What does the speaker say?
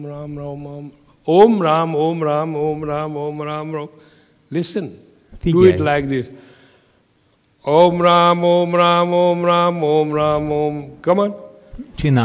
Ram, Ram, Om Ram, Om Ram, Om Ram, Om Ram, Ram. Listen, do it like this. Om Ram, Om Ram, Om Ram, Om Ram, Om. Come on.